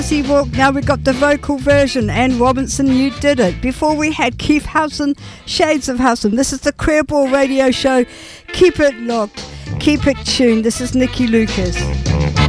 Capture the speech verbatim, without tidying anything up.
Walk. Now we've got the vocal version, and Robinson, you did it. Before we had Keith Howson, Shades of Howson. This is the Queerball Radio Show. Keep it locked, keep it tuned. This is Nikki Lucas.